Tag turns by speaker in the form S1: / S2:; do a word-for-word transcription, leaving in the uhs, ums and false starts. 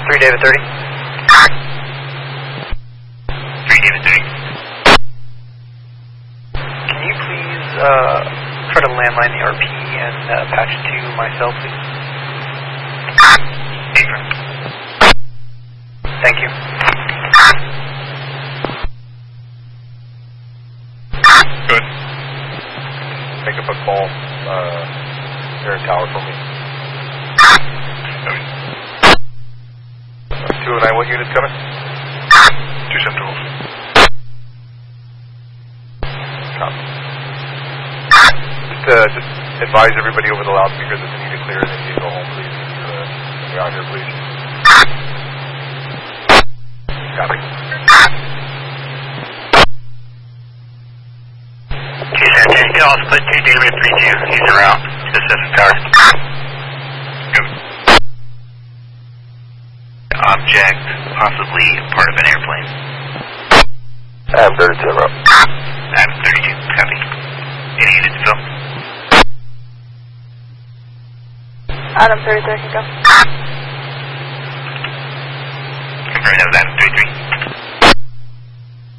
S1: three David thirty.
S2: three David thirty.
S1: Can you please uh, try to landline the R P and uh, patch to myself, please? Thank you.
S3: Good. Make up a call, uh, here in tower for me. Uh, two oh nine, what unit's coming?
S4: two Sentinels.
S3: Copy. Just, uh, just advise everybody over the loudspeaker that they need to clear and they need to go home, please. Uh, we're out here, please. Copy.
S2: Two Sentinels, you can also put two David three two. He's around. Pacific Tower. Object, possibly part of an airplane.
S3: Adam thirty-two, bro.
S2: Adam thirty-two, copy. Any units, Phil?
S5: Adam thirty-two, can go.
S2: Confirm that was Adam